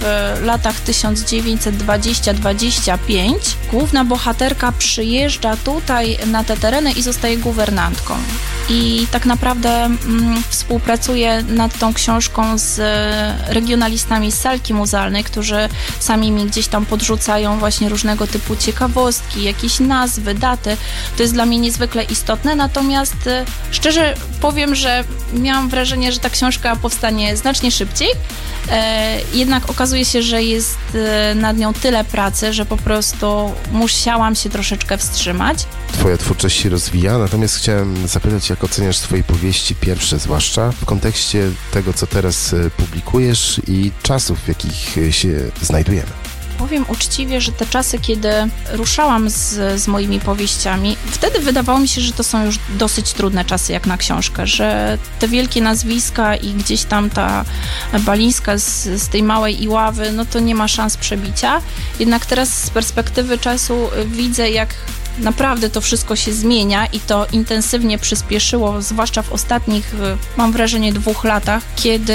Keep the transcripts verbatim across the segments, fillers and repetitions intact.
w latach tysiąc dziewięćset dwadzieścia dwadzieścia pięć główna bohaterka przyjeżdża tutaj na te tereny i zostaje guwernantką. I tak naprawdę mm, współpracuję nad tą książką z regionalistami z salki muzealnej, którzy sami mi gdzieś tam podrzucają właśnie różnego typu ciekawostki, jakieś nazwy, daty. To jest dla mnie niezwykle istotne, natomiast y, szczerze powiem, że miałam wrażenie, że ta książka powstanie znacznie szybciej. E, jednak okazuje się, że jest e, nad nią tyle pracy, że po prostu musiałam się troszeczkę wstrzymać. Twoja twórczość się rozwija, natomiast chciałem zapytać, jak oceniasz swoje powieści pierwsze, zwłaszcza w kontekście tego, co teraz publikujesz i czasów, w jakich się znajdujemy. Powiem uczciwie, że te czasy, kiedy ruszałam z, z moimi powieściami, wtedy wydawało mi się, że to są już dosyć trudne czasy jak na książkę, że te wielkie nazwiska i gdzieś tam ta Balińska z, z tej małej Iławy, no to nie ma szans przebicia. Jednak teraz z perspektywy czasu widzę, jak naprawdę to wszystko się zmienia i to intensywnie przyspieszyło, zwłaszcza w ostatnich, mam wrażenie, dwóch latach, kiedy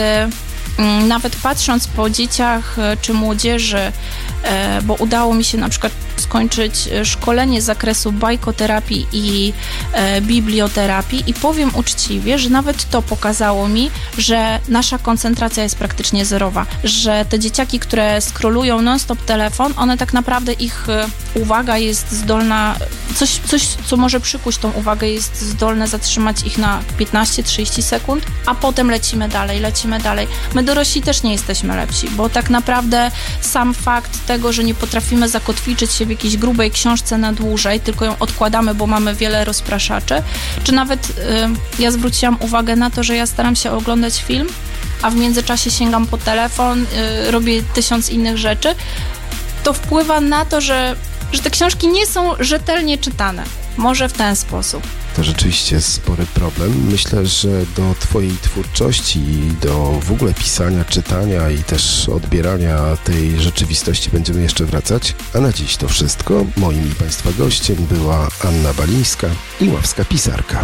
nawet patrząc po dzieciach czy młodzieży, bo udało mi się na przykład skończyć szkolenie z zakresu bajkoterapii i biblioterapii i powiem uczciwie, że nawet to pokazało mi, że nasza koncentracja jest praktycznie zerowa, że te dzieciaki, które scrollują non-stop telefon, one tak naprawdę, ich uwaga jest zdolna, coś, coś co może przykuć tą uwagę, jest zdolne zatrzymać ich na piętnaście trzydzieści sekund, a potem lecimy dalej, lecimy dalej. My dorośli też nie jesteśmy lepsi, bo tak naprawdę sam fakt tego, że nie potrafimy zakotwiczyć się w jakiejś grubej książce na dłużej, tylko ją odkładamy, bo mamy wiele rozpraszaczy, czy nawet y, ja zwróciłam uwagę na to, że ja staram się oglądać film, a w międzyczasie sięgam po telefon, y, robię tysiąc innych rzeczy, to wpływa na to, że, że te książki nie są rzetelnie czytane. Może w ten sposób. To rzeczywiście spory problem. Myślę, że do twojej twórczości i do w ogóle pisania, czytania i też odbierania tej rzeczywistości będziemy jeszcze wracać. A na dziś to wszystko. Moim i Państwa gościem była Anna Balińska, iławska pisarka.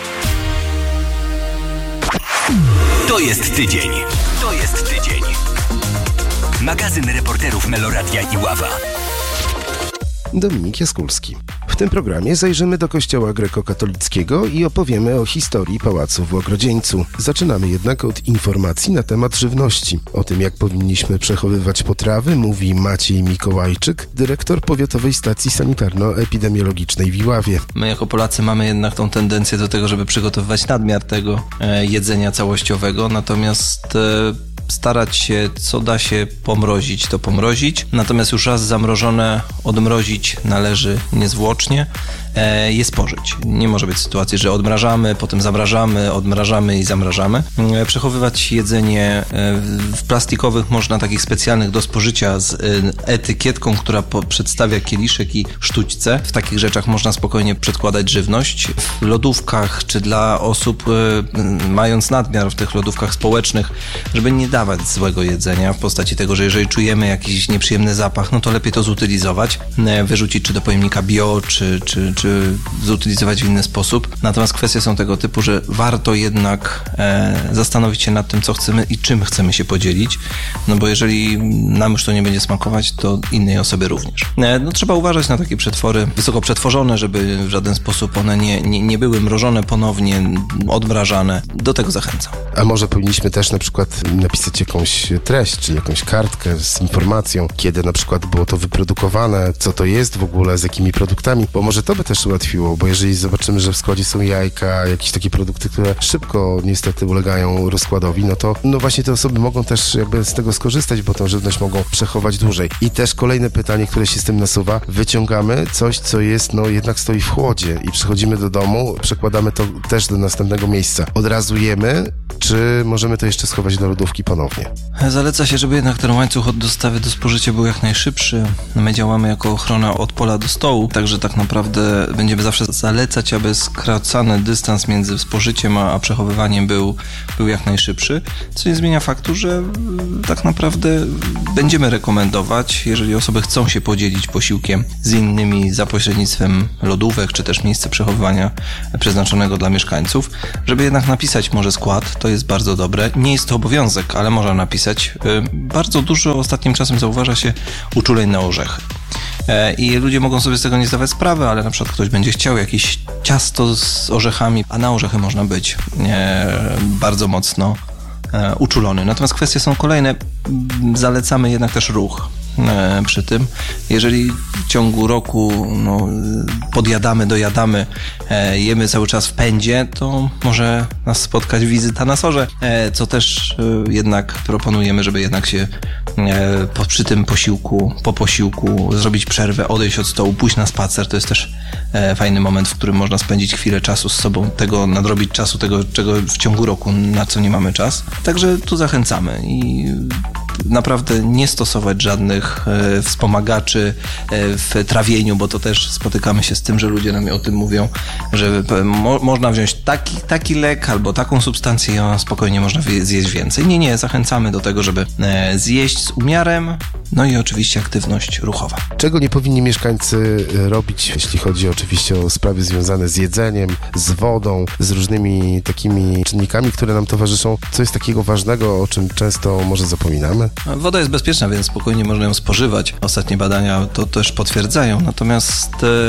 To jest tydzień. To jest tydzień. Magazyn reporterów Meloradia Iława. Dominik Jaskulski. W tym programie zajrzymy do kościoła grekokatolickiego i opowiemy o historii pałacu w Ogrodzieńcu. Zaczynamy jednak od informacji na temat żywności. O tym, jak powinniśmy przechowywać potrawy, mówi Maciej Mikołajczyk, dyrektor Powiatowej Stacji Sanitarno-Epidemiologicznej w Iławie. My jako Polacy mamy jednak tą tendencję do tego, żeby przygotowywać nadmiar tego e, jedzenia całościowego, natomiast e, starać się, co da się pomrozić, to pomrozić. Natomiast już raz zamrożone odmrozić należy niezwłocznie e, je spożyć. Nie może być sytuacji, że odmrażamy, potem zamrażamy, odmrażamy i zamrażamy. E, przechowywać jedzenie e, w plastikowych, można takich specjalnych do spożycia z e, etykietką, która po, przedstawia kieliszek i sztućce. W takich rzeczach można spokojnie przedkładać żywność. W lodówkach, czy dla osób e, mając nadmiar w tych lodówkach społecznych, żeby nie dawać złego jedzenia w postaci tego, że jeżeli czujemy jakiś nieprzyjemny zapach, no to lepiej to zutylizować, wyrzucić czy do pojemnika bio, czy, czy, czy zutylizować w inny sposób. Natomiast kwestie są tego typu, że warto jednak e, zastanowić się nad tym, co chcemy i czym chcemy się podzielić, no bo jeżeli nam już to nie będzie smakować, to innej osobie również. E, no trzeba uważać na takie przetwory wysoko przetworzone, żeby w żaden sposób one nie, nie, nie były mrożone ponownie, odmrażane. Do tego zachęcam. A może powinniśmy też na przykład napisać jakąś treść, czy jakąś kartkę z informacją, kiedy na przykład było to wyprodukowane, co to jest w ogóle, z jakimi produktami, bo może to by też ułatwiło, bo jeżeli zobaczymy, że w składzie są jajka, jakieś takie produkty, które szybko niestety ulegają rozkładowi, no to no właśnie te osoby mogą też jakby z tego skorzystać, bo tą żywność mogą przechować dłużej. I też kolejne pytanie, które się z tym nasuwa, wyciągamy coś, co jest, no jednak stoi w chłodzie i przychodzimy do domu, przekładamy to też do następnego miejsca. Od razu jemy, czy możemy to jeszcze schować do lodówki ponownie? Zaleca się, żeby jednak ten łańcuch od dostawy do spożycia był jak najszybszy. My działamy jako ochrona od pola do stołu, także tak naprawdę będziemy zawsze zalecać, aby skracany dystans między spożyciem a, a przechowywaniem był, był jak najszybszy, co nie zmienia faktu, że tak naprawdę będziemy rekomendować, jeżeli osoby chcą się podzielić posiłkiem z innymi za pośrednictwem lodówek, czy też miejsca przechowywania przeznaczonego dla mieszkańców, żeby jednak napisać może skład, to jest bardzo dobre. Nie jest to obowiązek, ale ale można napisać. Bardzo dużo ostatnim czasem zauważa się uczuleń na orzechy. I ludzie mogą sobie z tego nie zdawać sprawy, ale na przykład ktoś będzie chciał jakieś ciasto z orzechami, a na orzechy można być bardzo mocno uczulony. Natomiast kwestie są kolejne. Zalecamy jednak też ruch przy tym. Jeżeli w ciągu roku no, podjadamy, dojadamy, e, jemy cały czas w pędzie, to może nas spotkać wizyta na sorze, e, co też e, jednak proponujemy, żeby jednak się e, po, przy tym posiłku, po posiłku zrobić przerwę, odejść od stołu, pójść na spacer. To jest też e, fajny moment, w którym można spędzić chwilę czasu z sobą, tego nadrobić czasu, tego czego w ciągu roku, na co nie mamy czas. Także tu zachęcamy i naprawdę nie stosować żadnych e, wspomagaczy e, w trawieniu, bo to też spotykamy się z tym, że ludzie nam o tym mówią, że mo, można wziąć taki, taki lek albo taką substancję i spokojnie można zjeść więcej. Nie, nie, zachęcamy do tego, żeby e, zjeść z umiarem, no i oczywiście aktywność ruchowa. Czego nie powinni mieszkańcy robić, jeśli chodzi oczywiście o sprawy związane z jedzeniem, z wodą, z różnymi takimi czynnikami, które nam towarzyszą? Co jest takiego ważnego, o czym często może zapominamy? Woda jest bezpieczna, więc spokojnie można ją spożywać. Ostatnie badania to też potwierdzają. Natomiast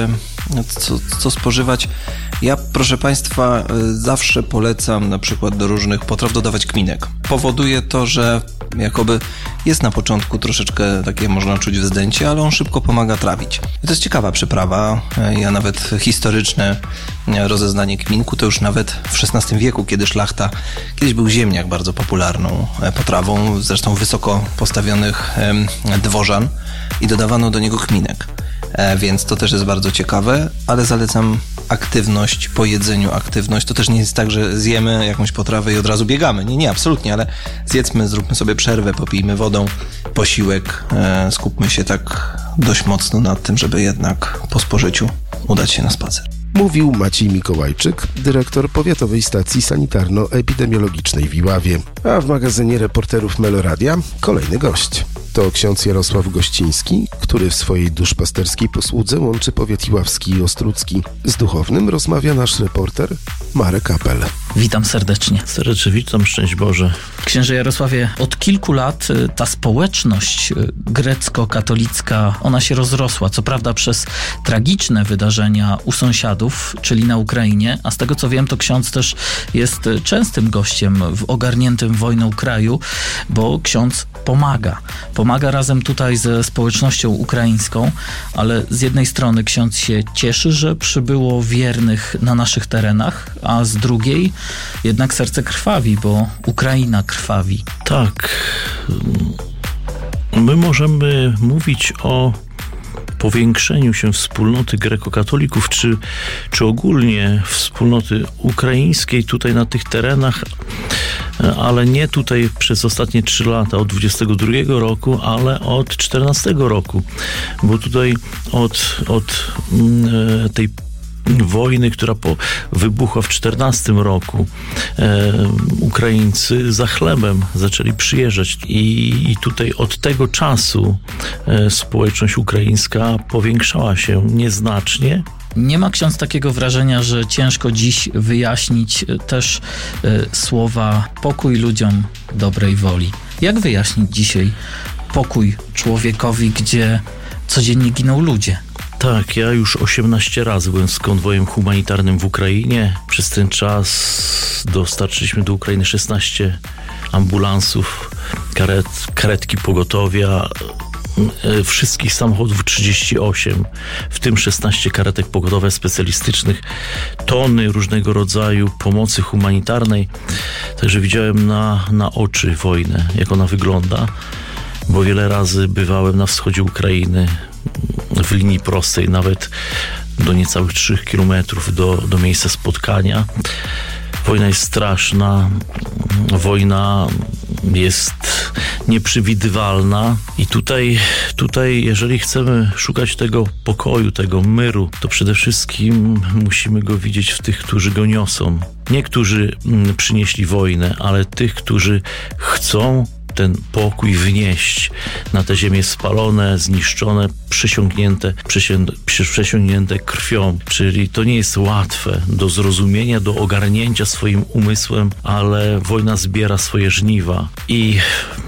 e, co, co spożywać? Ja, proszę Państwa, zawsze polecam na przykład do różnych potraw dodawać kminek. Powoduje to, że jakoby jest na początku troszeczkę takie, można czuć wzdęcie, ale on szybko pomaga trawić. I to jest ciekawa przyprawa. Ja nawet historyczne rozeznanie kminku to już nawet w szesnastym wieku, kiedy szlachta, kiedyś był ziemniak bardzo popularną potrawą, zresztą wysoko postawionych dworzan i dodawano do niego kminek. Więc to też jest bardzo ciekawe, ale zalecam aktywność po jedzeniu, aktywność. To też nie jest tak, że zjemy jakąś potrawę i od razu biegamy. Nie, nie, absolutnie, ale zjedzmy, zróbmy sobie przerwę, popijmy wodą, posiłek, skupmy się tak dość mocno nad tym, żeby jednak po spożyciu udać się na spacer. Mówił Maciej Mikołajczyk, dyrektor Powiatowej Stacji Sanitarno-Epidemiologicznej w Iławie. A w magazynie Reporterów Meloradia kolejny gość. To ksiądz Jarosław Gościński, który w swojej duszpasterskiej posłudze łączy powiat iławski i ostródzki. Z duchownym rozmawia nasz reporter Marek Apel. Witam serdecznie. Serdecznie witam, szczęść Boże. Księże Jarosławie, od kilku lat ta społeczność grecko-katolicka, ona się rozrosła. Co prawda przez tragiczne wydarzenia u sąsiadów, czyli na Ukrainie, a z tego co wiem, to ksiądz też jest częstym gościem w ogarniętym wojną kraju, bo ksiądz pomaga. Pomaga razem tutaj ze społecznością ukraińską, ale z jednej strony ksiądz się cieszy, że przybyło wiernych na naszych terenach, a z drugiej jednak serce krwawi, bo Ukraina krwawi. Tak. My możemy mówić o powiększeniu się wspólnoty grekokatolików, czy, czy ogólnie wspólnoty ukraińskiej tutaj na tych terenach, ale nie tutaj przez ostatnie trzy lata, od dwudziestego drugiego roku, ale od czternastego roku, bo tutaj od, od tej wojny, która po, wybuchła w czternastym roku, e, Ukraińcy za chlebem zaczęli przyjeżdżać i, i tutaj od tego czasu e, społeczność ukraińska powiększała się nieznacznie. Nie ma ksiądz takiego wrażenia, że ciężko dziś wyjaśnić też y, słowa pokój ludziom dobrej woli. Jak wyjaśnić dzisiaj pokój człowiekowi, gdzie codziennie giną ludzie? Tak, ja już osiemnaście razy byłem z konwojem humanitarnym w Ukrainie. Przez ten czas dostarczyliśmy do Ukrainy szesnaście ambulansów, karet, karetki pogotowia, wszystkich samochodów trzydzieści osiem, w tym szesnaście karetek pogotowia specjalistycznych, tony różnego rodzaju pomocy humanitarnej. Także widziałem na, na oczy wojnę, jak ona wygląda, bo wiele razy bywałem na wschodzie Ukrainy, w linii prostej, nawet do niecałych trzech kilometrów do, do miejsca spotkania. Wojna jest straszna, wojna jest nieprzewidywalna i tutaj, tutaj jeżeli chcemy szukać tego pokoju, tego myru, to przede wszystkim musimy go widzieć w tych, którzy go niosą. Nie którzy przynieśli wojnę, ale tych, którzy chcą ten pokój wnieść na te ziemie spalone, zniszczone, przesiąknięte, przesią- przesiąknięte krwią. Czyli to nie jest łatwe do zrozumienia, do ogarnięcia swoim umysłem, ale wojna zbiera swoje żniwa i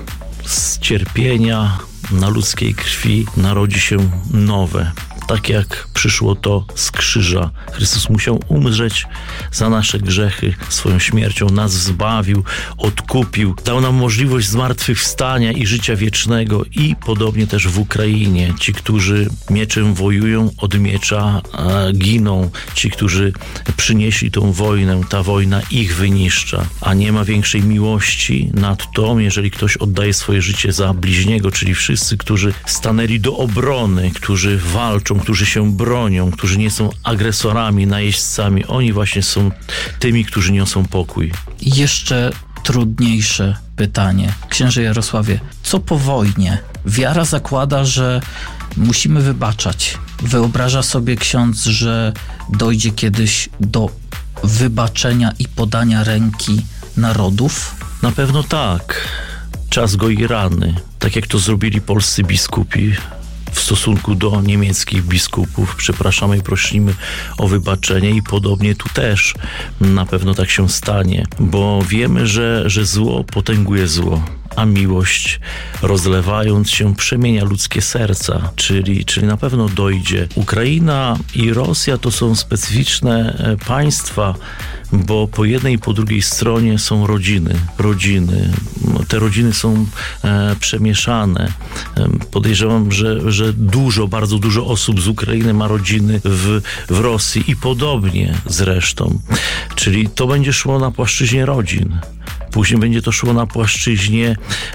z cierpienia na ludzkiej krwi narodzi się nowe. Tak jak przyszło to z krzyża. Chrystus musiał umrzeć za nasze grzechy. Swoją śmiercią nas zbawił, odkupił, dał nam możliwość zmartwychwstania i życia wiecznego. I podobnie też w Ukrainie. Ci, którzy mieczem wojują, od miecza e, giną. Ci, którzy przynieśli tą wojnę, ta wojna ich wyniszcza. A nie ma większej miłości nad tą, jeżeli ktoś oddaje swoje życie za bliźniego, czyli wszyscy, którzy stanęli do obrony, którzy walczą, którzy się bronią, którzy nie są agresorami, najeźdźcami. Oni właśnie są tymi, którzy niosą pokój. Jeszcze trudniejsze pytanie. Księże Jarosławie, co po wojnie? Wiara zakłada, że musimy wybaczać. Wyobraża sobie ksiądz, że dojdzie kiedyś do wybaczenia i podania ręki narodów? Na pewno tak. Czas goi rany. Tak jak to zrobili polscy biskupi w stosunku do niemieckich biskupów. Przepraszamy i prosimy o wybaczenie i podobnie tu też na pewno tak się stanie, bo wiemy, że, że zło potęguje zło, a miłość, rozlewając się, przemienia ludzkie serca, czyli, czyli na pewno dojdzie. Ukraina i Rosja to są specyficzne państwa, bo po jednej i po drugiej stronie są rodziny. Rodziny. Te rodziny są e, przemieszane. E, podejrzewam, że, że dużo, bardzo dużo osób z Ukrainy ma rodziny w, w Rosji i podobnie zresztą. Czyli to będzie szło na płaszczyźnie rodzin. Później będzie to szło na płaszczyźnie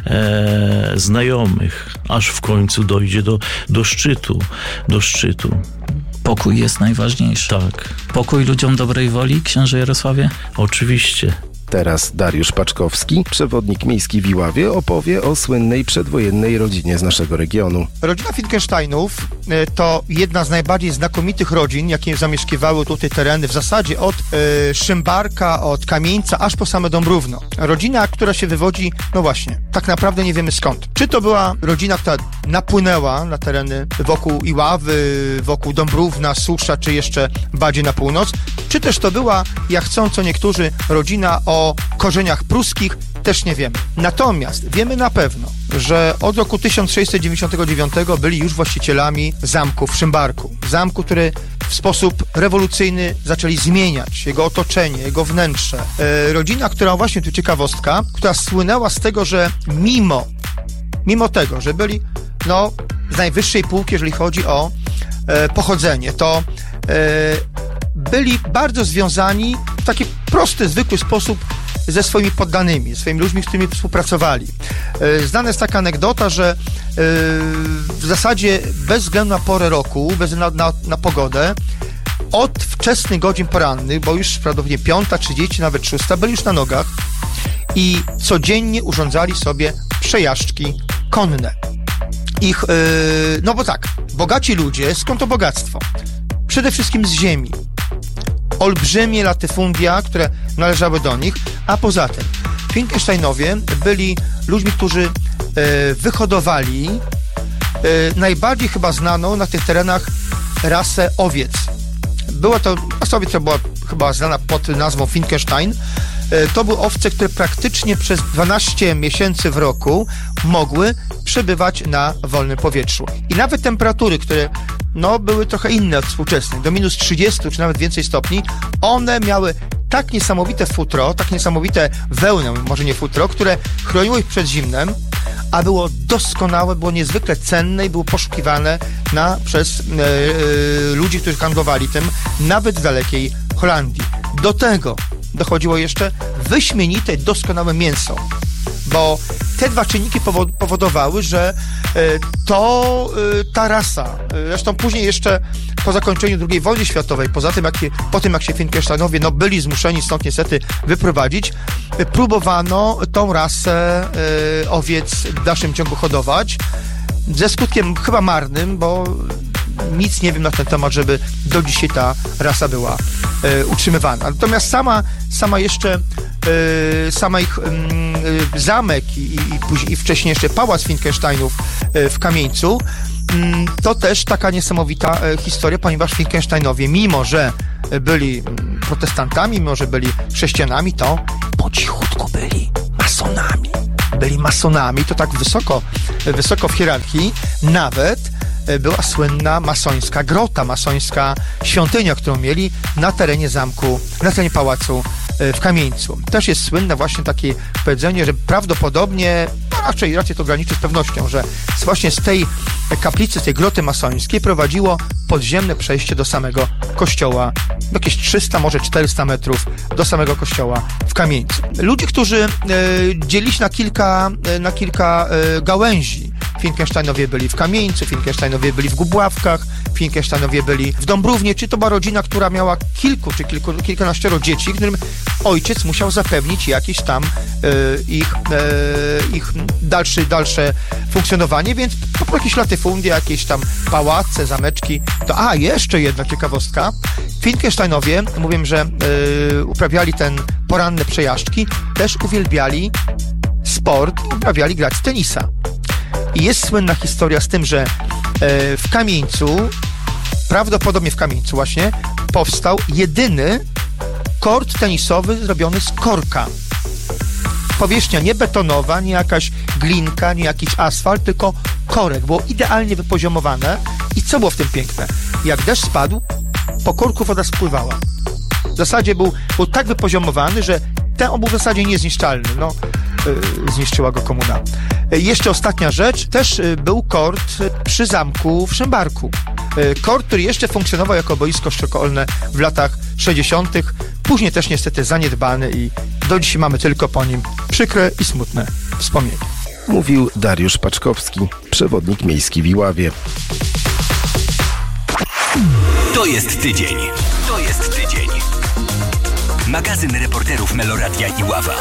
e, znajomych, aż w końcu dojdzie do, do szczytu. Do szczytu. Pokój jest najważniejszy. Tak. Pokój ludziom dobrej woli, księże Jarosławie? Oczywiście. Teraz Dariusz Paczkowski, przewodnik miejski w Iławie, opowie o słynnej przedwojennej rodzinie z naszego regionu. Rodzina Finkensteinów to jedna z najbardziej znakomitych rodzin, jakie zamieszkiwały tutaj tereny, w zasadzie od y, Szymbarka, od Kamieńca, aż po same Dąbrówno. Rodzina, która się wywodzi, no właśnie, tak naprawdę nie wiemy skąd. Czy to była rodzina, która napłynęła na tereny wokół Iławy, wokół Dąbrówna, Susza, czy jeszcze bardziej na północ, czy też to była, jak chcą co niektórzy, rodzina o korzeniach pruskich, też nie wiemy. Natomiast wiemy na pewno, że od roku tysiąc sześćset dziewięćdziesiątego dziewiątego byli już właścicielami zamku w Szymbarku. Zamku, który w sposób rewolucyjny zaczęli zmieniać jego otoczenie, jego wnętrze. E, rodzina, która właśnie, tu ciekawostka, która słynęła z tego, że mimo, mimo tego, że byli no, z najwyższej półki, jeżeli chodzi o e, pochodzenie, to e, byli bardzo związani w taki prosty, zwykły sposób ze swoimi poddanymi, swoimi ludźmi, z którymi współpracowali. Znana jest taka anegdota, że w zasadzie bez względu na porę roku, bez względu na, na, na pogodę, od wczesnych godzin porannych, bo już prawdopodobnie piąta, trzydzieści, nawet szósta, byli już na nogach i codziennie urządzali sobie przejażdżki konne. Ich, no bo tak, bogaci ludzie, skąd to bogactwo? Przede wszystkim z ziemi. Olbrzymie latyfundia, które należały do nich, a poza tym Finkensteinowie byli ludźmi, którzy e, wyhodowali e, najbardziej chyba znaną na tych terenach rasę owiec. Była to rasa owiec, która była chyba znana pod nazwą Finkenstein. E, to były owce, które praktycznie przez dwanaście miesięcy w roku mogły przebywać na wolnym powietrzu. I nawet temperatury, które no, były trochę inne od współczesnych, do minus trzydziestu czy nawet więcej stopni, one miały tak niesamowite futro, tak niesamowite wełnę, może nie futro, które chroniło ich przed zimnem, a było doskonałe, było niezwykle cenne i było poszukiwane na, przez e, e, ludzi, którzy handlowali tym, nawet w dalekiej Holandii. Do tego dochodziło jeszcze wyśmienite, doskonałe mięso, bo te dwa czynniki powodowały, że to ta rasa, zresztą później jeszcze po zakończeniu drugiej wojny światowej, poza tym jak, po tym jak się Finkensteinowie no, byli zmuszeni stąd niestety wyprowadzić, próbowano tą rasę owiec w dalszym ciągu hodować, ze skutkiem chyba marnym, bo nic nie wiem na ten temat, żeby do dzisiaj ta rasa była e, utrzymywana. Natomiast sama, sama jeszcze yy, sama ich yy, zamek i, i, i, i wcześniej jeszcze pałac Finckensteinów yy, w Kamieńcu, yy, to też taka niesamowita yy, historia, ponieważ Finckensteinowie, mimo że byli protestantami, mimo że byli chrześcijanami, to po cichutku byli masonami. Byli masonami, to tak wysoko, wysoko w hierarchii. Nawet była słynna masońska grota, masońska świątynia, którą mieli na terenie zamku, na terenie pałacu w Kamieńcu. Też jest słynne właśnie takie powiedzenie, że prawdopodobnie, no raczej, raczej to graniczy z pewnością, że właśnie z tej kaplicy, z tej groty masońskiej prowadziło podziemne przejście do samego kościoła, jakieś trzysta, może czterysta metrów do samego kościoła w Kamieńcu. Ludzie, którzy e, dzielili się na kilka, e, na kilka e, gałęzi. Finckensteinowie byli w Kamieńcu, Finckensteinowie byli w Gubławkach, Finckensteinowie byli w Dąbrównie, czy to była rodzina, która miała kilku czy kilku, kilkanaścioro dzieci, którym ojciec musiał zapewnić jakieś tam e, ich, e, ich dalsze, dalsze funkcjonowanie, więc po prostu jakieś latyfundia, jakieś tam pałace, zameczki. To, a, jeszcze jedna ciekawostka. Finckensteinowie, mówię, że e, uprawiali ten poranne przejażdżki, też uwielbiali sport, uprawiali grać w tenisa. I jest słynna historia z tym, że e, w Kamieńcu, prawdopodobnie w Kamieńcu właśnie, powstał jedyny kort tenisowy zrobiony z korka. Powierzchnia nie betonowa, nie jakaś glinka, nie jakiś asfalt, tylko korek. Było idealnie wypoziomowane. I co było w tym piękne? Jak deszcz spadł, po korku woda spływała. W zasadzie był, był tak wypoziomowany, że ten on był w zasadzie niezniszczalny. No, yy, zniszczyła go komuna. Yy, jeszcze ostatnia rzecz. Też yy, był kort przy zamku w Szymbarku. Yy, kort, który jeszcze funkcjonował jako boisko szkolne w latach sześćdziesiątych. Później też niestety zaniedbany i do dzisiaj mamy tylko po nim przykre i smutne wspomnienia. Mówił Dariusz Paczkowski, przewodnik miejski w Iławie. To jest tydzień. To jest tydzień. Magazyn reporterów Meloradia Iława.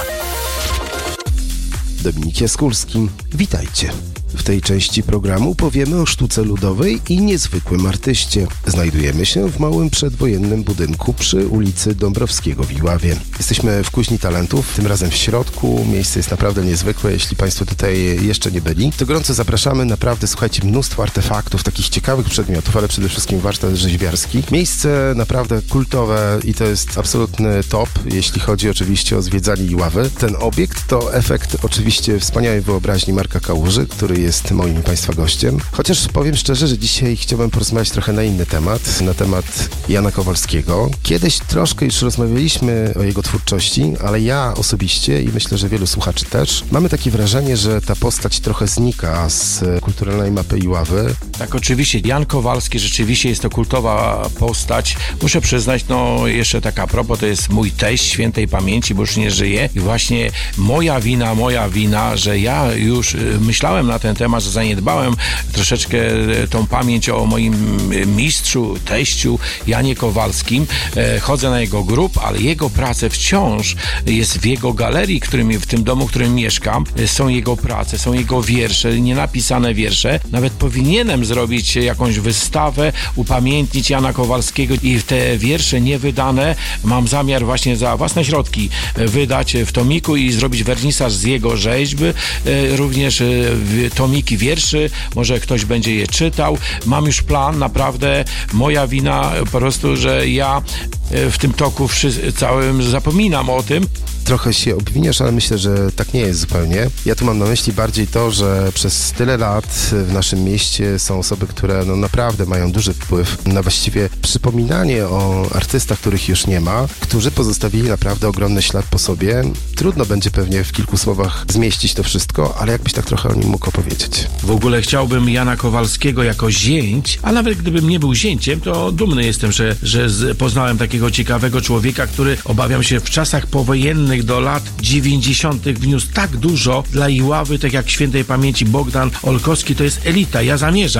Dominik Jaskulski, witajcie. W tej części programu powiemy o sztuce ludowej i niezwykłym artyście. Znajdujemy się w małym przedwojennym budynku przy ulicy Dąbrowskiego w Iławie. Jesteśmy w Kuźni Talentów, tym razem w środku. Miejsce jest naprawdę niezwykłe. Jeśli Państwo tutaj jeszcze nie byli, to gorąco zapraszamy. Naprawdę, słuchajcie, mnóstwo artefaktów, takich ciekawych przedmiotów, ale przede wszystkim warsztat rzeźbiarski. Miejsce naprawdę kultowe i to jest absolutny top, jeśli chodzi oczywiście o zwiedzanie Iławy. Ten obiekt to efekt oczywiście wspaniałej wyobraźni Marka Kałuży, który jest moim i Państwa gościem. Chociaż powiem szczerze, że dzisiaj chciałbym porozmawiać trochę na inny temat, na temat Jana Kowalskiego. Kiedyś troszkę już rozmawialiśmy o jego twórczości, ale ja osobiście i myślę, że wielu słuchaczy też, mamy takie wrażenie, że ta postać trochę znika z kulturalnej mapy Iławy. Tak, oczywiście. Jan Kowalski rzeczywiście jest to kultowa postać. Muszę przyznać, no jeszcze tak a propos, to jest mój teść świętej pamięci, bo już nie żyje i właśnie moja wina, moja wina, że ja już myślałem na ten temat, że zaniedbałem troszeczkę tą pamięć o moim mistrzu, teściu Janie Kowalskim. Chodzę na jego grób, ale jego prace wciąż jest w jego galerii, którym, w tym domu, w którym mieszkam. Są jego prace, są jego wiersze, nienapisane wiersze. Nawet powinienem zrobić jakąś wystawę, upamiętnić Jana Kowalskiego i te wiersze niewydane mam zamiar właśnie za własne środki wydać w tomiku i zrobić wernisaż z jego rzeźby, również tomiki wierszy, może ktoś będzie je czytał. Mam już plan, naprawdę moja wina po prostu, że ja w tym toku wszy- całym zapominam o tym. Trochę się obwiniasz, ale myślę, że tak nie jest zupełnie. Ja tu mam na myśli bardziej to, że przez tyle lat w naszym mieście są osoby, które no naprawdę mają duży wpływ na właściwie przypominanie o artystach, których już nie ma, którzy pozostawili naprawdę ogromny ślad po sobie. Trudno będzie pewnie w kilku słowach zmieścić to wszystko, ale jakbyś tak trochę o nim mógł opowiedzieć. W ogóle chciałbym Jana Kowalskiego jako zięć, a nawet gdybym nie był zięciem, to dumny jestem, że, że poznałem takiego ciekawego człowieka, który, obawiam się, w czasach powojennych do lat dziewięćdziesiątych wniósł tak dużo dla Iławy, tak jak świętej pamięci Bogdan Olkowski, to jest elita. Ja zamierzam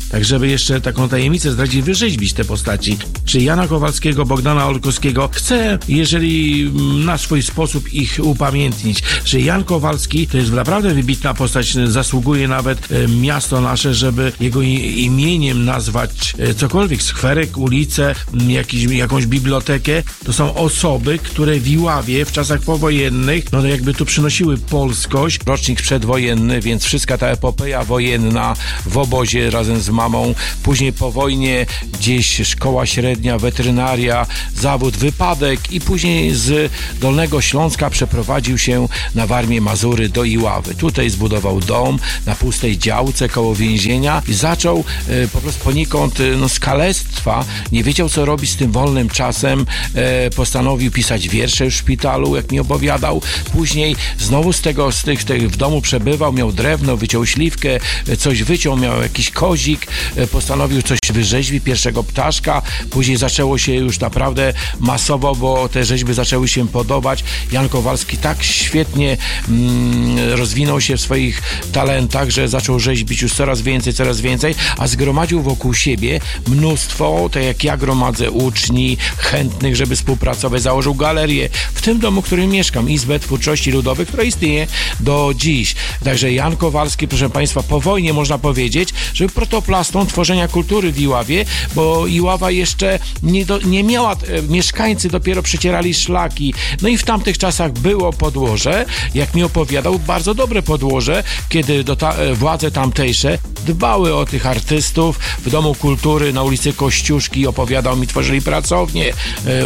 tak żeby jeszcze taką tajemnicę zdradzić, wyrzeźbić te postaci. Czy Jana Kowalskiego, Bogdana Olkowskiego. Chcę, jeżeli na swój sposób ich upamiętnić, że Jan Kowalski to jest naprawdę wybitna postać, zasługuje nawet miasto nasze, żeby jego imieniem nazwać cokolwiek, skwerek, ulicę, jakiś, jakąś bibliotekę. To są osoby, które w Iławie w czasach powojennych, no jakby tu przynosiły polskość. Rocznik przedwojenny, więc wszystka ta epopeja wojenna w obozie razem z mamą. Później po wojnie gdzieś szkoła średnia, weterynaria, zawód, wypadek i później z Dolnego Śląska przeprowadził się na Warmię Mazury do Iławy. Tutaj zbudował dom na pustej działce koło więzienia i zaczął e, po prostu ponikąd e, no, z kalectwa, nie wiedział co robić z tym wolnym czasem, e, postanowił pisać wiersze w szpitalu, jak mi opowiadał. Później znowu z tego, z tych, tych w domu przebywał, miał drewno, wyciął śliwkę, e, coś wyciął, miał jakiś kozik, e, postanowił coś wyrzeźbić, pierwszego ptaszka. Później zaczęło się już naprawdę masowo, bo te rzeźby zaczęły się podobać. Jan Kowalski tak świetnie mm, rozwinął się w swoich talentach, że zaczął rzeźbić już coraz więcej, coraz więcej, a zgromadził wokół siebie mnóstwo, tak jak ja gromadzę, uczni, chętnych, żeby współpracować. Założył galerię w tym domu, w którym mieszkam, Izbę Twórczości Ludowej, która istnieje do dziś. Także Jan Kowalski, proszę Państwa, po wojnie można powiedzieć, że był protoplastą tworzenia kultury w Iławie, bo Iława jeszcze nie, do, nie miała, e, mieszkańcy dopiero przecierali szlaki. No i w tamtych czasach było podłoże, jak mi opowiadał, bardzo dobre podłoże, kiedy do ta, e, władze tamtejsze dbały o tych artystów. W Domu Kultury na ulicy Kościuszki, opowiadał mi, tworzyli pracownie, e,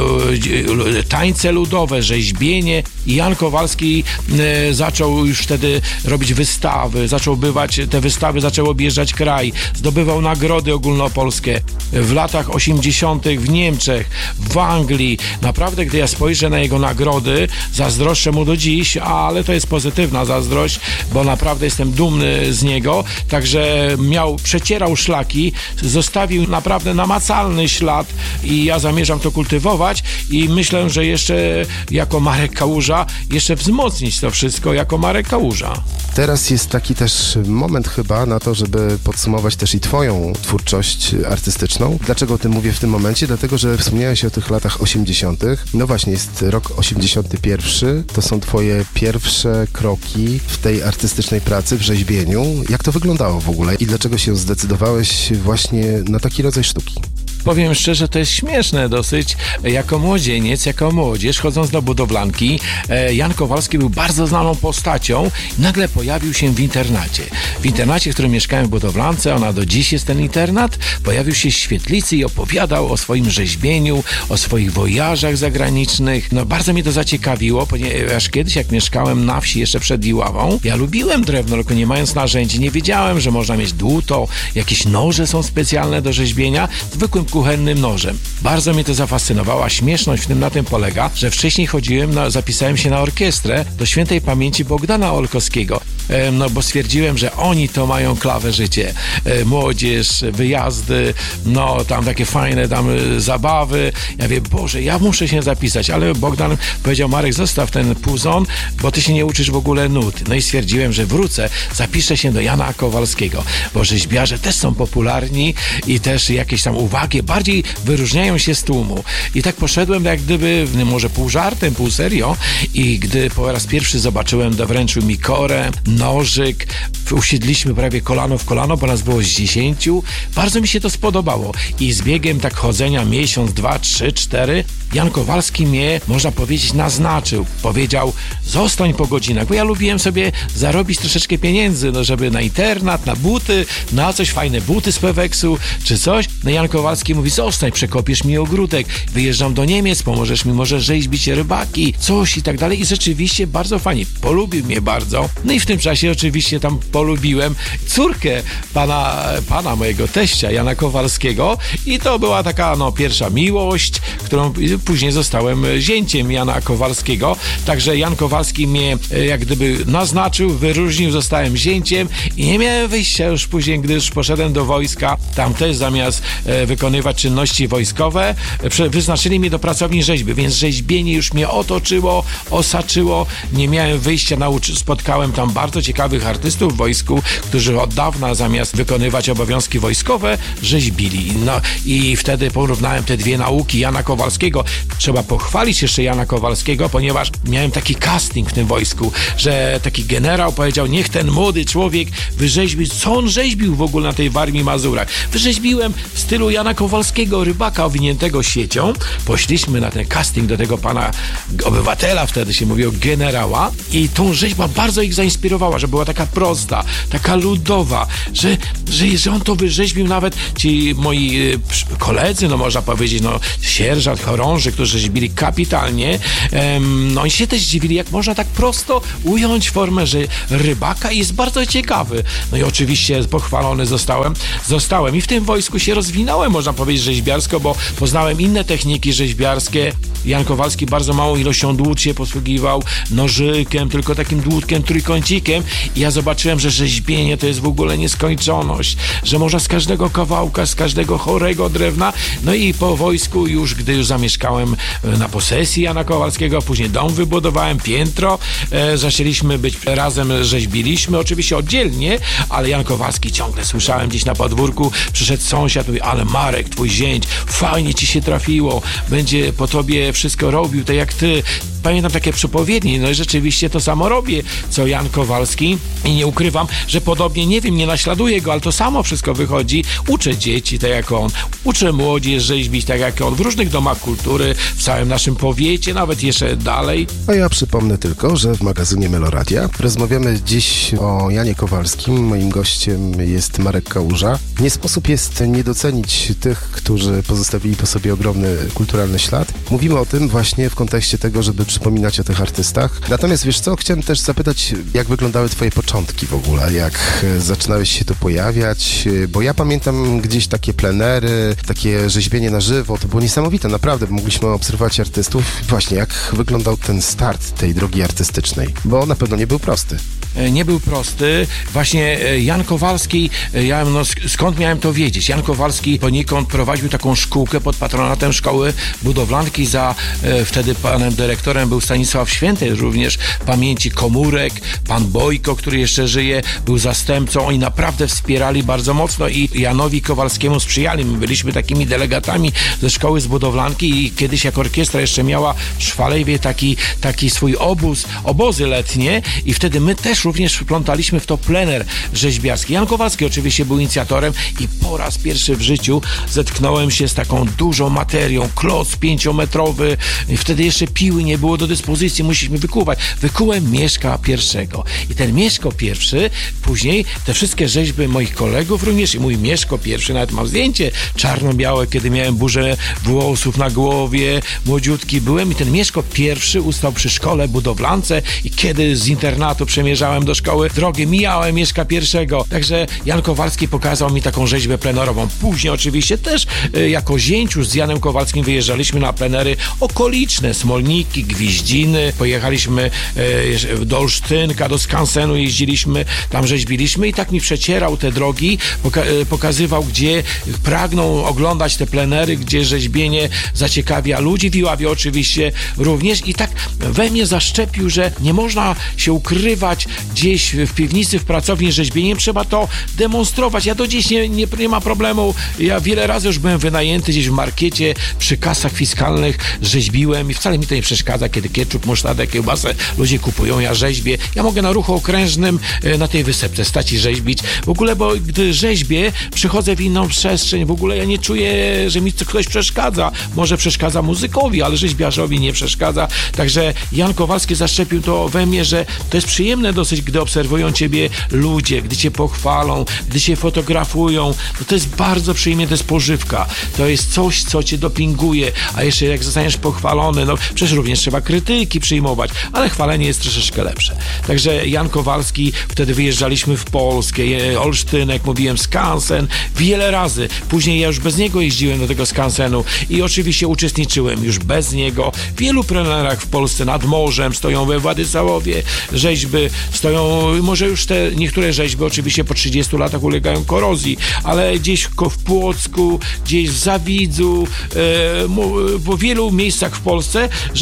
e, tańce ludowe, rzeźbienie i Jan Kowalski e, zaczął już wtedy robić wystawy, zaczął bywać, te wystawy zaczęły objeżdżać kraj, zdobywał nagrody ogólnopolskie w latach osiemdziesiątych w Niemczech, w Anglii. Naprawdę, gdy ja spojrzę na jego nagrody, zazdroszczę mu do dziś, ale to jest pozytywna zazdrość, bo naprawdę jestem dumny z niego. Także miał, przecierał szlaki, zostawił naprawdę namacalny ślad i ja zamierzam to kultywować i myślę, że jeszcze jako Marek Kałuża jeszcze wzmocnić to wszystko jako Marek Kałuża. Teraz jest taki też moment chyba na to, żeby podsumować też i twoją twórczość artystyczną. Dlaczego o tym mówię w tym momencie? Dlatego, że wspomniałeś o tych latach osiemdziesiątych. No właśnie, jest rok osiemdziesiąty pierwszy. To są twoje pierwsze kroki w tej artystycznej pracy, w rzeźbieniu. Jak to wyglądało w ogóle i dlaczego się zdecydowałeś właśnie na taki rodzaj sztuki? Powiem szczerze, to jest śmieszne dosyć. Jako młodzieniec, jako młodzież, chodząc do budowlanki, Jan Kowalski był bardzo znaną postacią. Nagle pojawił się w internacie. W internacie, w którym mieszkałem w budowlance, ona do dziś jest ten internat, pojawił się w świetlicy i opowiadał o swoim rzeźbieniu, o swoich wojażach zagranicznych. No bardzo mnie to zaciekawiło, ponieważ kiedyś, jak mieszkałem na wsi jeszcze przed Iławą, ja lubiłem drewno, tylko nie mając narzędzi, nie wiedziałem, że można mieć dłuto, jakieś noże są specjalne do rzeźbienia, zwykłym kuchennym nożem. Bardzo mnie to zafascynowało, a śmieszność w tym na tym polega, że wcześniej chodziłem, na, zapisałem się na orkiestrę do świętej pamięci Bogdana Olkowskiego, e, no bo stwierdziłem, że oni to mają klawe życie. E, młodzież, wyjazdy, no tam takie fajne tam e, zabawy. Ja wiem, Boże, ja muszę się zapisać, ale Bogdan powiedział, Marek, zostaw ten puzon, bo ty się nie uczysz w ogóle nut. No i stwierdziłem, że wrócę, zapiszę się do Jana Kowalskiego, bo rzeźbiarze też są popularni i też jakieś tam uwagi bardziej wyróżniają się z tłumu. I tak poszedłem jak gdyby, może pół żartem, pół serio i gdy po raz pierwszy zobaczyłem, dowręczył mi korę, nożyk, usiedliśmy prawie kolano w kolano, bo nas było z dziesięciu. Bardzo mi się to spodobało i z biegiem tak chodzenia miesiąc, dwa, trzy, cztery, Jan Kowalski mnie, można powiedzieć, naznaczył. Powiedział, zostań po godzinach, bo ja lubiłem sobie zarobić troszeczkę pieniędzy, no żeby na internat, na buty, na coś, fajne buty z Peweksu, czy coś. No Jan Kowalski mówi, zostań, przekopiesz mi ogródek, wyjeżdżam do Niemiec, pomożesz mi może rzeźbić rybaki, coś i tak dalej. I rzeczywiście bardzo fajnie, polubił mnie bardzo. No i w tym czasie oczywiście tam polubiłem córkę pana, pana mojego teścia, Jana Kowalskiego i to była taka no pierwsza miłość, którą później zostałem zięciem Jana Kowalskiego. Także Jan Kowalski mnie jak gdyby naznaczył, wyróżnił, zostałem zięciem i nie miałem wyjścia już później, gdy już poszedłem do wojska. Tam też zamiast e, wykonywać czynności wojskowe, e, wyznaczyli mnie do pracowni rzeźby, więc rzeźbienie już mnie otoczyło, osaczyło. Nie miałem wyjścia, nauczy, spotkałem tam bardzo bardzo ciekawych artystów w wojsku, którzy od dawna zamiast wykonywać obowiązki wojskowe, rzeźbili. No i wtedy porównałem te dwie nauki Jana Kowalskiego. Trzeba pochwalić jeszcze Jana Kowalskiego, ponieważ miałem taki casting w tym wojsku, że taki generał powiedział, niech ten młody człowiek wyrzeźbi, co on rzeźbił w ogóle na tej Warmii Mazurach. Wyrzeźbiłem w stylu Jana Kowalskiego, rybaka owiniętego siecią. Poszliśmy na ten casting do tego pana obywatela, wtedy się mówiło generała, i tą rzeźba bardzo ich zainspirowała, że była taka prosta, taka ludowa, że, że, że on to wyrzeźbił, nawet ci moi y, koledzy, no można powiedzieć, no sierżant, chorąży, którzy rzeźbili kapitalnie, em, no oni się też dziwili, jak można tak prosto ująć formę, że rybaka, i jest bardzo ciekawy. No i oczywiście pochwalony zostałem, zostałem i w tym wojsku się rozwinąłem, można powiedzieć, rzeźbiarsko, bo poznałem inne techniki rzeźbiarskie. Jan Kowalski bardzo małą ilością dłut się posługiwał, nożykiem, tylko takim dłutkiem, trójkącikiem, i ja zobaczyłem, że rzeźbienie to jest w ogóle nieskończoność, że można z każdego kawałka, z każdego chorego drewna. No i po wojsku już, gdy już zamieszkałem na posesji Jana Kowalskiego, później dom wybudowałem, piętro, e, zaczęliśmy być razem, rzeźbiliśmy, oczywiście oddzielnie, ale Jan Kowalski ciągle słyszałem gdzieś na podwórku, przyszedł sąsiad, mówi, ale Marek, twój zięć, fajnie ci się trafiło, będzie po tobie wszystko robił, tak jak ty. Pamiętam takie przepowiednie, no i rzeczywiście to samo robię, co Jan Kowalski, i nie ukrywam, że podobnie, nie wiem, nie naśladuję go, ale to samo wszystko wychodzi. Uczę dzieci tak jak on, uczę młodzież rzeźbić tak jak on, w różnych domach kultury, w całym naszym powiecie, nawet jeszcze dalej. A ja przypomnę tylko, że w magazynie Meloradia rozmawiamy dziś o Janie Kowalskim. Moim gościem jest Marek Kałuża. Nie sposób jest nie docenić tych, którzy pozostawili po sobie ogromny kulturalny ślad. Mówimy o tym właśnie w kontekście tego, żeby przypominać o tych artystach. Natomiast wiesz co, chciałem też zapytać, jak wyglądały twoje początki w ogóle, jak zaczynałeś się tu pojawiać, bo ja pamiętam gdzieś takie plenery, takie rzeźbienie na żywo, to było niesamowite, naprawdę, mogliśmy obserwować artystów. Właśnie, jak wyglądał ten start tej drogi artystycznej, bo na pewno nie był prosty. Nie był prosty. Właśnie Jan Kowalski, ja, no, skąd miałem to wiedzieć? Jan Kowalski poniekąd prowadził taką szkółkę pod patronatem Szkoły Budowlanki. Za e, wtedy panem dyrektorem był Stanisław Święty, również pamięci Komórek, pan Bojko, który jeszcze żyje, był zastępcą. Oni naprawdę wspierali bardzo mocno i Janowi Kowalskiemu sprzyjali. My byliśmy takimi delegatami ze Szkoły z Budowlanki i kiedyś jak orkiestra jeszcze miała w Szwalejwie taki, taki swój obóz, obozy letnie, i wtedy my też również wplątaliśmy w to plener rzeźbiarski. Jan Kowalski oczywiście był inicjatorem i po raz pierwszy w życiu zetknąłem się z taką dużą materią, kloc pięciometrowy, i wtedy jeszcze piły nie było do dyspozycji, musieliśmy wykuwać. Wykułem Mieszka pierwszego. I ten Mieszko pierwszy, później te wszystkie rzeźby moich kolegów, również i mój Mieszko pierwszy, nawet mam zdjęcie czarno-białe, kiedy miałem burzę włosów na głowie, młodziutki byłem, i ten Mieszko pierwszy ustał przy Szkole Budowlance, i kiedy z internatu przemierzałem do szkoły drogę, mijałem Mieszka pierwszego. Także Jan Kowalski pokazał mi taką rzeźbę plenerową. Później oczywiście też y, jako zięciu z Janem Kowalskim wyjeżdżaliśmy na plenery okoliczne, Smolniki, Gwiździny. Pojechaliśmy y, do Olsztynka, do skansenu jeździliśmy, tam rzeźbiliśmy, i tak mi przecierał te drogi, poka- y, pokazywał, gdzie pragną oglądać te plenery, gdzie rzeźbienie zaciekawia ludzi, w Iławie oczywiście również, i tak we mnie zaszczepił, że nie można się ukrywać gdzieś w piwnicy, w pracowni rzeźbieniem, trzeba to demonstrować. Ja do dziś nie, nie, nie ma problemu. Ja wiele razy już byłem wynajęty gdzieś w markecie, przy kasach fiskalnych rzeźbiłem i wcale mi to nie przeszkadza, kiedy ketchup, musztardę, kiełbasę ludzie kupują, ja rzeźbię. Ja mogę na ruchu okrężnym na tej wysepce stać i rzeźbić. W ogóle, bo gdy rzeźbię, przychodzę w inną przestrzeń, w ogóle ja nie czuję, że mi ktoś przeszkadza. Może przeszkadza muzykowi, ale rzeźbiarzowi nie przeszkadza. Także Jan Kowalski zaszczepił to we mnie, że to jest przyjemne dosyć, gdy obserwują ciebie ludzie, gdy cię pochwalą, gdy cię fotografują. No to jest bardzo przyjemne, to jest pożywka. To jest coś, co cię dopinguje, a jeszcze jak zostaniesz pochwalony, no przecież również trzeba krytyki przyjmować, ale chwalenie jest troszeczkę lepsze. Także Jan Kowalski, wtedy wyjeżdżaliśmy w Polskę, Olsztynek, mówiłem, skansen, wiele razy. Później ja już bez niego jeździłem do tego skansenu i oczywiście uczestniczyłem już bez niego w wielu plenerach w Polsce, nad morzem, stoją we Władysławowie rzeźby, stoją, może już te niektóre rzeźby oczywiście po trzydziestu latach ulegają korozji, ale gdzieś w Płocku, gdzieś w Zawidzu, e, w wielu miejscach w Polsce rzeźby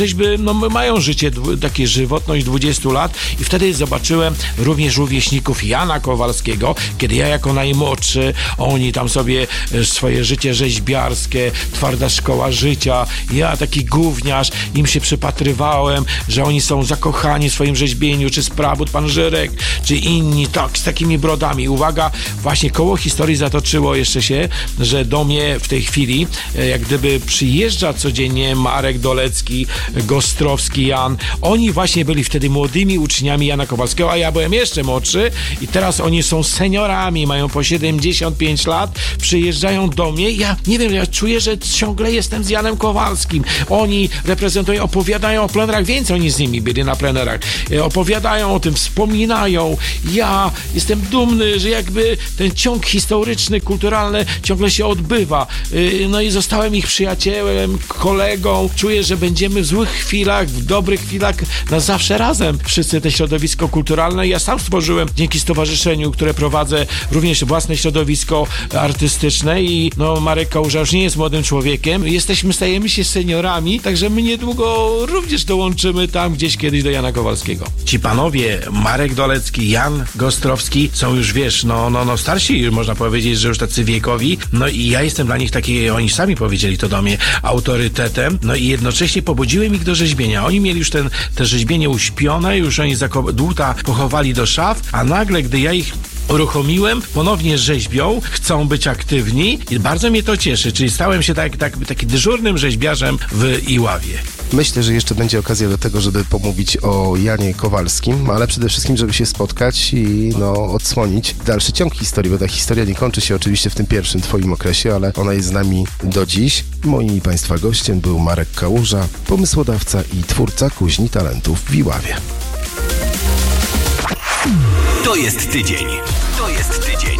no, mają życie takie żywotność dwudziestu lat i wtedy zobaczyłem również rówieśników Jana Kowalskiego, kiedy ja jako najmłodszy, oni tam sobie swoje życie rzeźbiarskie, twarda szkoła życia, ja taki gówniarz, im się przypatrywałem, że oni są zakochani w swoim rzeźbieniu, czy Sprawód, pan Żyrek, czy inni, tak, z takimi brodami. Uwaga, właśnie koło historii zatoczyło jeszcze się, że do mnie w tej chwili, jak gdyby przyjeżdża codziennie Marek Dolecki, Gostrowski Jan, oni właśnie byli wtedy młodymi uczniami Jana Kowalskiego, a ja byłem jeszcze młodszy i teraz oni są seniorami, mają po siedemdziesiąt pięć lat, przyjeżdżają do mnie, ja nie wiem, ja czuję, że ciągle jestem z Janem Kowalskim. Oni reprezentują, opowiadają o plenerach, więcej oni z nimi byli na plenerach, opowiadają o tym, wspominają. Ja jestem dumny, że jakby ten ciąg historyczny, kulturalny ciągle się odbywa. No i zostałem ich przyjacielem, kolegą. Czuję, że będziemy w złych chwilach, w dobrych chwilach na zawsze razem. Wszyscy te środowisko kulturalne. Ja sam stworzyłem dzięki stowarzyszeniu, które prowadzę, również własne środowisko artystyczne i no Marek Kałuża już nie jest młodym człowiekiem. Jesteśmy, stajemy się seniorami, także my niedługo również dołączymy tam gdzieś kiedyś do Jana Kowalskiego. Ci panowie, Marek Dolecki, Jan Gostrowski są już, wiesz, no, no, no starsi, można powiedzieć, że już tacy wiekowi, no i ja jestem dla nich taki, oni sami powiedzieli to do mnie, autorytetem, no i jednocześnie pobudziłem ich do rzeźbienia. Oni mieli już ten, te rzeźbienie uśpione, już oni dłuta pochowali do szaf, a nagle, gdy ja ich uruchomiłem, ponownie rzeźbią, chcą być aktywni i bardzo mnie to cieszy, czyli stałem się tak, tak, taki dyżurnym rzeźbiarzem w Iławie. Myślę, że jeszcze będzie okazja do tego, żeby pomówić o Janie Kowalskim, ale przede wszystkim, żeby się spotkać i no, odsłonić dalszy ciąg historii, bo ta historia nie kończy się oczywiście w tym pierwszym twoim okresie, ale ona jest z nami do dziś. Moim i Państwa gościem był Marek Kałuża, pomysłodawca i twórca Kuźni Talentów w Iławie. To jest tydzień. To jest tydzień.